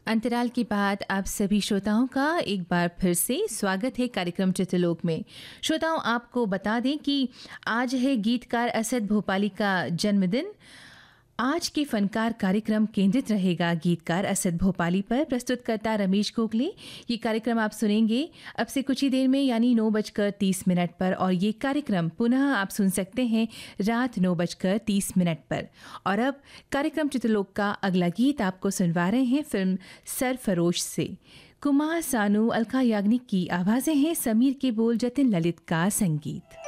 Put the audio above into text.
अंतराल के बाद आप सभी श्रोताओं का एक बार फिर से स्वागत है कार्यक्रम चित्रलोक में। श्रोताओं, आपको बता दें कि आज है गीतकार असद भोपाली का जन्मदिन। आज के फनकार कार्यक्रम केंद्रित रहेगा गीतकार असद भोपाली पर। प्रस्तुतकर्ता रमेश गोखले। ये कार्यक्रम आप सुनेंगे अब से कुछ ही देर में, यानी 9:30 पर, और ये कार्यक्रम पुनः आप सुन सकते हैं रात 9:30 पर। और अब कार्यक्रम चित्रलोक का अगला गीत आपको सुनवा रहे हैं फिल्म सरफरोश से। कुमार सानू, अलका याग्निक की आवाज़ें हैं, समीर के बोल, जतिन ललित का संगीत।